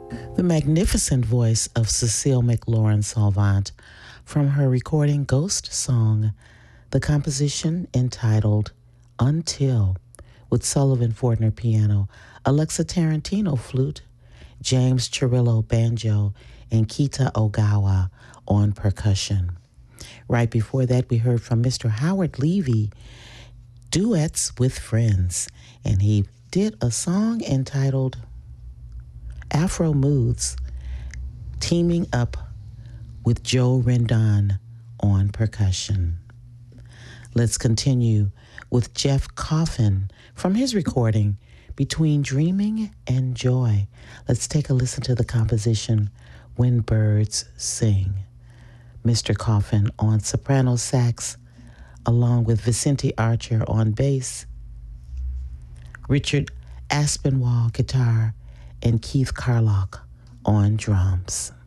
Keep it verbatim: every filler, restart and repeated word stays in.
The magnificent voice of Cecile McLaurin Salvant from her recording Ghost Song, the composition entitled Until, with Sullivan Fortner piano, Alexa Tarantino flute, James Chirillo banjo, and Kita Ogawa on percussion. Right before that, we heard from Mister Howard Levy, Duets with Friends, and he did a song entitled Afro Moods, teaming up with Joe Rendon on percussion. Let's continue with Jeff Coffin from his recording Between Dreaming and Joy. Let's take a listen to the composition When Birds Sing. Mister Coffin on soprano sax, along with Vicente Archer on bass, Richard Aspinwall guitar, and Keith Carlock on drums.